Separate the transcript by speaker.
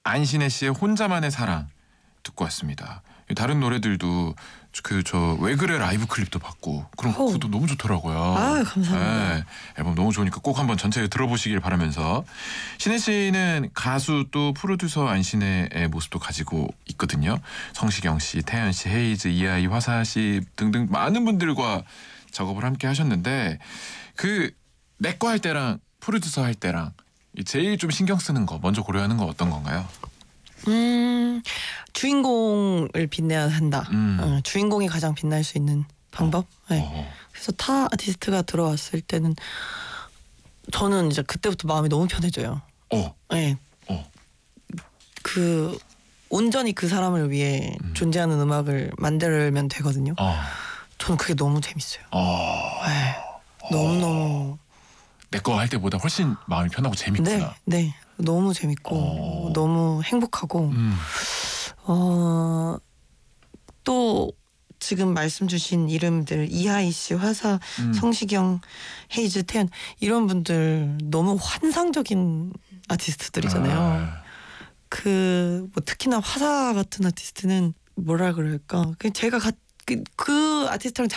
Speaker 1: 안신혜 씨의 혼자만의 사랑 듣고 왔습니다. 다른 노래들도 저 왜 그래 라이브 클립도 봤고 그것도 너무 좋더라고요.
Speaker 2: 아, 감사합니다.
Speaker 1: 네, 앨범 너무 좋으니까 꼭 한번 전체 들어보시길 바라면서 신혜 씨는 가수 또 프로듀서 안신혜의 모습도 가지고 있거든요. 성시경 씨, 태연 씨, 헤이즈, 이하이, 화사 씨 등등 많은 분들과 작업을 함께 하셨는데 내 거 할 때랑 프로듀서 할 때랑 제일 좀 신경 쓰는 거 먼저 고려하는 거 어떤 건가요?
Speaker 2: 주인공을 빛내야 한다. 주인공이 가장 빛날 수 있는 방법. 네. 그래서 타 아티스트가 들어왔을 때는 저는 이제 그때부터 마음이 너무 편해져요. 네. 온전히 그 사람을 위해 존재하는 음악을 만들면 되거든요. 저는 그게 너무 재밌어요. 네. 너무너무
Speaker 1: 내 거 할 때보다 훨씬 마음이 편하고 재밌구나.
Speaker 2: 네. 너무 재밌고 너무 행복하고 또 지금 말씀 주신 이름들 이하이 씨, 화사, 성시경, 헤이즈, 태연 이런 분들 너무 환상적인 아티스트들이잖아요. 뭐 특히나 화사 같은 아티스트는 뭐라 그럴까? 제가 그 아티스트랑